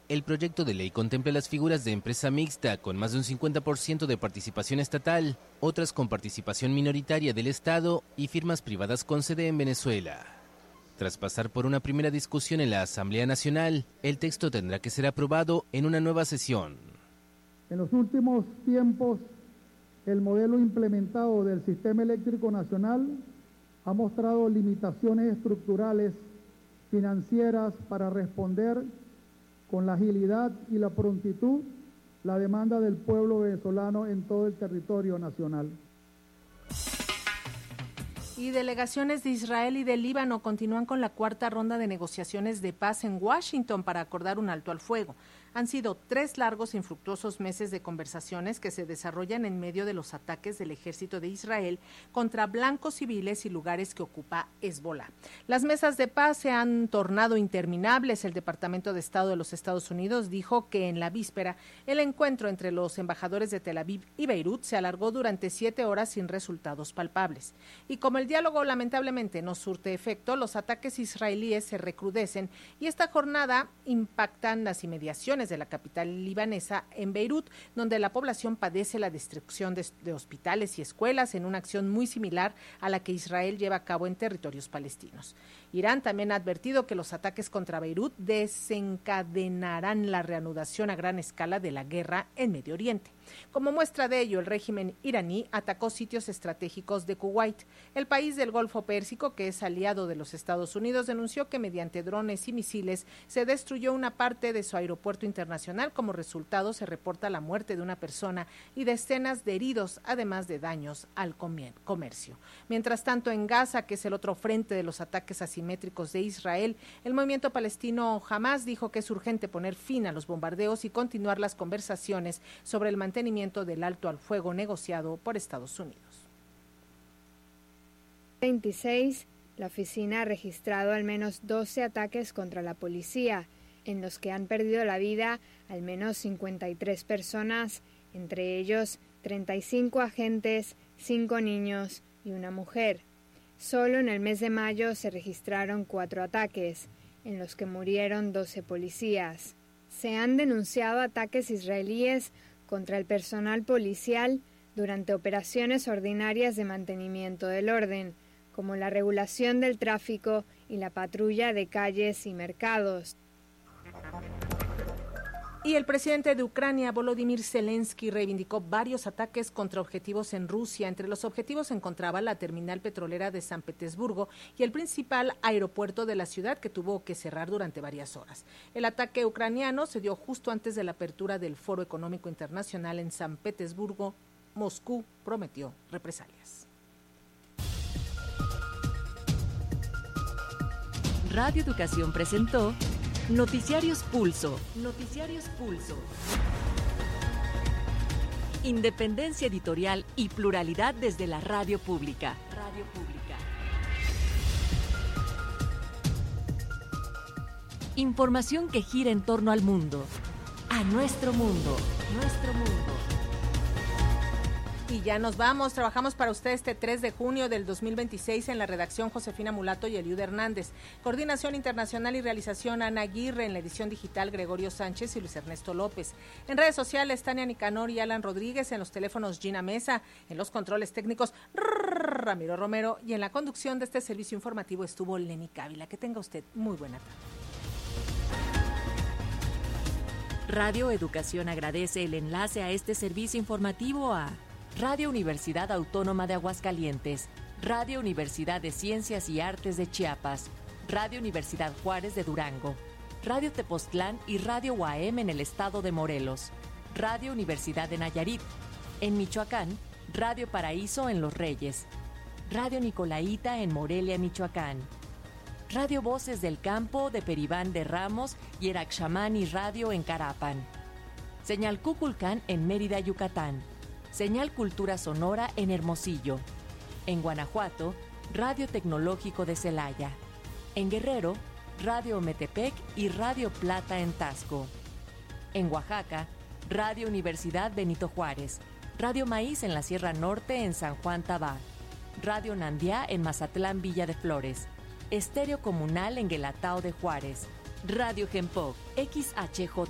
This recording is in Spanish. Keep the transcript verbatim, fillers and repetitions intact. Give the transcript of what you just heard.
El proyecto de ley contempla las figuras de empresa mixta con más de un cincuenta por ciento de participación estatal, otras con participación minoritaria del Estado y firmas privadas con sede en Venezuela. Tras pasar por una primera discusión en la Asamblea Nacional, el texto tendrá que ser aprobado en una nueva sesión. En los últimos tiempos, el modelo implementado del Sistema Eléctrico Nacional ha mostrado limitaciones estructurales financieras para responder con la agilidad y la prontitud la demanda del pueblo venezolano en todo el territorio nacional. Y delegaciones de Israel y de Líbano continúan con la cuarta ronda de negociaciones de paz en Washington para acordar un alto al fuego. Han sido tres largos e infructuosos meses de conversaciones que se desarrollan en medio de los ataques del ejército de Israel contra blancos civiles y lugares que ocupa Hezbolá. Las mesas de paz se han tornado interminables. El Departamento de Estado de los Estados Unidos dijo que en la víspera el encuentro entre los embajadores de Tel Aviv y Beirut se alargó durante siete horas sin resultados palpables. Y como el diálogo lamentablemente no surte efecto, los ataques israelíes se recrudecen y esta jornada impactan las inmediaciones de la capital libanesa en Beirut, donde la población padece la destrucción de, de hospitales y escuelas en una acción muy similar a la que Israel lleva a cabo en territorios palestinos. Irán también ha advertido que los ataques contra Beirut desencadenarán la reanudación a gran escala de la guerra en Medio Oriente. Como muestra de ello, el régimen iraní atacó sitios estratégicos de Kuwait. El país del Golfo Pérsico, que es aliado de los Estados Unidos, denunció que mediante drones y misiles se destruyó una parte de su aeropuerto internacional. Como resultado, se reporta la muerte de una persona y decenas de heridos, además de daños al comercio. Mientras tanto, en Gaza, que es el otro frente de los ataques asimétricos de Israel, el movimiento palestino Hamás dijo que es urgente poner fin a los bombardeos y continuar las conversaciones sobre el mantenimiento del alto al fuego negociado por Estados Unidos. veintiséis, la oficina ha registrado al menos doce ataques contra la policía, en los que han perdido la vida al menos cincuenta y tres personas, entre ellos treinta y cinco agentes, cinco niños y una mujer. Solo en el mes de mayo se registraron cuatro ataques, en los que murieron doce policías. Se han denunciado ataques israelíes contra el personal policial durante operaciones ordinarias de mantenimiento del orden, como la regulación del tráfico y la patrulla de calles y mercados. Y el presidente de Ucrania, Volodymyr Zelensky, reivindicó varios ataques contra objetivos en Rusia. Entre los objetivos se encontraba la terminal petrolera de San Petersburgo y el principal aeropuerto de la ciudad, que tuvo que cerrar durante varias horas. El ataque ucraniano se dio justo antes de la apertura del Foro Económico Internacional en San Petersburgo. Moscú prometió represalias. Radio Educación presentó Noticiarios Pulso. Noticiarios Pulso. Independencia editorial y pluralidad desde la radio pública. Radio pública. Información que gira en torno al mundo. A nuestro mundo. Nuestro mundo. Y ya nos vamos, trabajamos para usted este tres de junio del dos mil veintiséis en la redacción Josefina Mulato y Eliud Hernández, coordinación internacional y realización Ana Aguirre, en la edición digital Gregorio Sánchez y Luis Ernesto López. En redes sociales Tania Nicanor y Alan Rodríguez, en los teléfonos Gina Mesa, en los controles técnicos Ramiro Romero y en la conducción de este servicio informativo estuvo Lenny Cávila. Que tenga usted muy buena tarde. Radio Educación agradece el enlace a este servicio informativo a Radio Universidad Autónoma de Aguascalientes, Radio Universidad de Ciencias y Artes de Chiapas, Radio Universidad Juárez de Durango, Radio Tepoztlán y Radio U A M en el estado de Morelos, Radio Universidad de Nayarit, en Michoacán, Radio Paraíso en Los Reyes, Radio Nicolaita en Morelia, Michoacán, Radio Voces del Campo de Peribán de Ramos y Eraxamán y Radio en Carapan, Señal Cuculcán en Mérida, Yucatán, Señal Cultura Sonora en Hermosillo. En Guanajuato, Radio Tecnológico de Celaya. En Guerrero, Radio Ometepec y Radio Plata en Tasco. En Oaxaca, Radio Universidad Benito Juárez. Radio Maíz en la Sierra Norte en San Juan Tabá. Radio Nandiá en Mazatlán, Villa de Flores. Estéreo Comunal en Guelatao de Juárez. Radio Gempoc, X H J